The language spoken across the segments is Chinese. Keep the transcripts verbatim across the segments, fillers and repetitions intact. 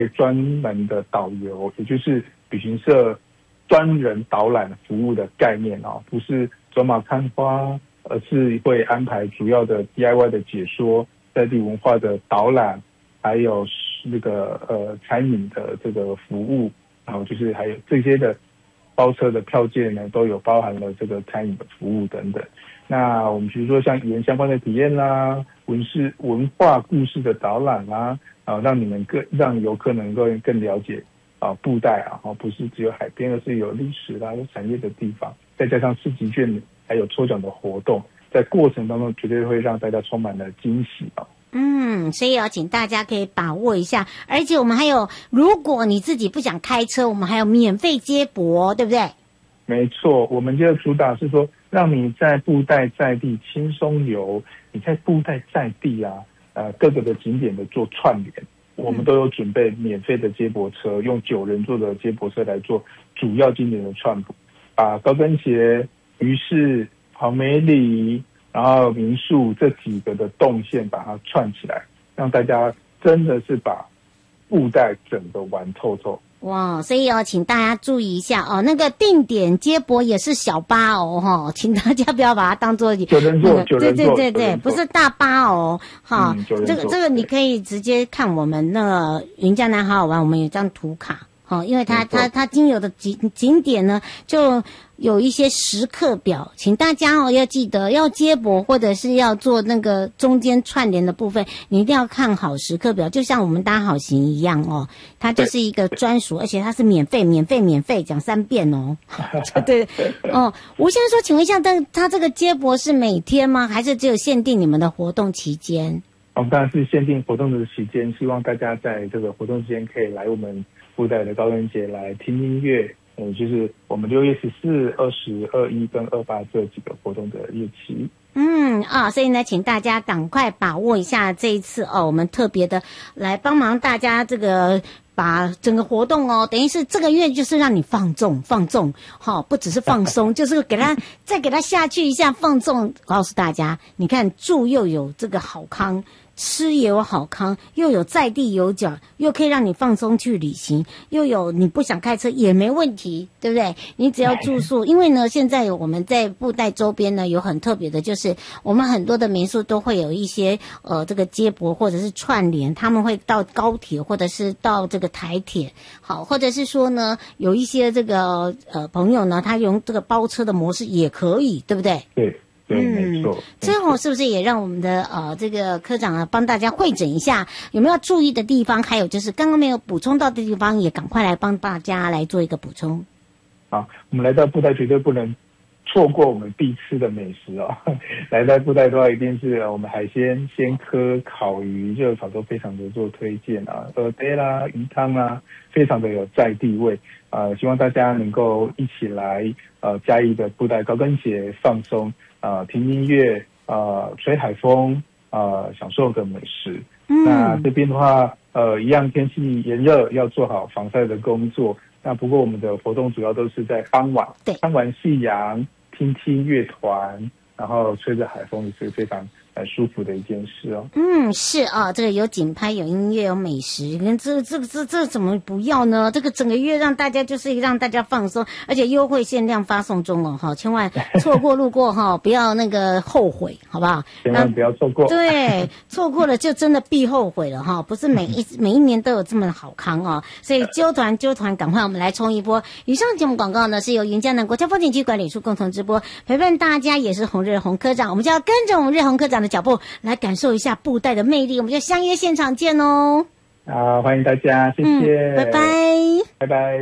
专门的导游，也就是旅行社专人导览服务的概念哦，不是走马看花，而是会安排主要的 D I Y 的解说、在地文化的导览，还有那个呃餐饮的这个服务，然后就是还有这些的包车的票件呢，都有包含了这个餐饮的服务等等。那我们比如说像语言相关的体验啦，文事文化故事的导览啦，啊，让你们更让游客能够更了解啊布袋啊，不是只有海边，而是有历史啦、有产业的地方，再加上市集券还有抽奖的活动，在过程当中绝对会让大家充满了惊喜啊。 嗯，所以要请大家可以把握一下，而且我们还有，如果你自己不想开车，我们还有免费接驳，对不对？ 没错，我们这个主打是说，让你在布袋在地轻松游，你在布袋在地啊，呃，各个的景点的做串联，我们都有准备免费的接驳车，用九人座的接驳车来做主要景点的串补，把高跟鞋、鱼市、好美里，然后民宿这几个的动线把它串起来，让大家真的是把布袋整个玩透透。 哇，所以哦，请大家注意一下哦，那个定点接驳也是小巴哦，哈、哦，请大家不要把它当做九人座，九人座， 对对对对，不是大巴哦，哈、 嗯， 这个这个你可以直接看我们那个云嘉南好好玩，我们有张图卡。哦，因为它它它经由的景景点呢，就有一些时刻表，请大家哦要记得要接驳或者是要做那个中间串联的部分，你一定要看好时刻表，就像我们搭好行一样哦，它就是一个专属，而且它是免费免费免费讲三遍哦。对哦，吴先生说，请问一下，但它这个接驳是每天吗？还是只有限定你们的活动期间？ 我们当然是限定活动的时间，希望大家在这个活动时间可以来我们布袋的高跟节来听音乐，嗯，就是我们六月十四、二十、二一跟二八这几个活动的日期。 嗯啊，所以呢，请大家赶快把握一下这一次哦，我们特别的来帮忙大家这个把整个活动哦，等于是这个月就是让你放纵放纵，好、哦，不只是放松，就是给他再给他下去一下放纵。告诉大家，你看住又有这个好康。吃也有好康，又有在地有角，又可以让你放松去旅行，又有你不想开车也没问题，对不对？你只要住宿，因为呢，现在我们在布袋周边呢有很特别的，就是我们很多的民宿都会有一些呃这个接驳或者是串联，他们会到高铁或者是到这个台铁，好，或者是说呢有一些这个呃朋友呢，他用这个包车的模式也可以，对不对？ 对。对，没错。 最后是不是也让我们的呃这个科长啊帮大家汇诊一下有没有要注意的地方？还有就是刚刚没有补充到的地方，也赶快来帮大家来做一个补充。 好，我们来到布袋绝对不能错过我们必吃的美食哦。来到布袋的话，一定是我们海鲜、鲜科、烤鱼、热炒都非常的做推荐啊，鹅杯啦、鱼汤啦，非常的有在地味啊、呃。希望大家能够一起来呃嘉义的布袋高跟鞋放松。啊、呃，听音乐，呃，吹海风，呃，享受个美食。嗯、那这边的话，呃，一样天气炎热，要做好防晒的工作。那不过我们的活动主要都是在傍晚， 对， 看完夕阳，听听乐团，然后吹着海风，也是非常很舒服的一件事哦。 嗯，是啊，这个有景拍，有音乐，有美食，你看这这这这怎么不要呢？这个整个月让大家就是让大家放松，而且优惠限量发送中哦，哈，千万错过路过哈，不要那个后悔，好不好？ 千万不要错过。 对，错过了就真的必后悔了哈，不是每一每一年都有这么好康哦，所以揪团揪团，赶快我们来冲一波。以上节目广告呢是由云嘉南国家风景区管理处共同直播，陪伴大家也是洪日洪科长，我们就要跟着我们日洪科长的脚步来感受一下布袋的魅力，我们就相约现场见哦。 好，欢迎大家，谢谢， 嗯、拜拜， 拜拜。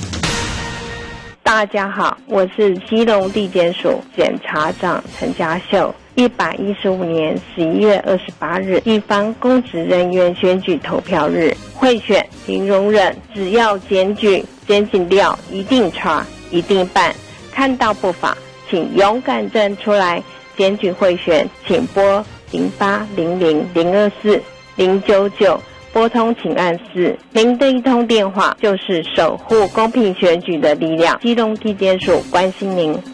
大家好，我是基隆地检署检察长陈家秀。一百一十五年十一月二十八日，地方公职人员选举投票日，贿选零容忍，只要检举，检警料一定查，一定办。看到不法，请勇敢站出来。检举贿选，请拨零八零零零二四零九九，拨通请按四。您的一通电话就是守护公平选举的力量。基隆地检署关心您。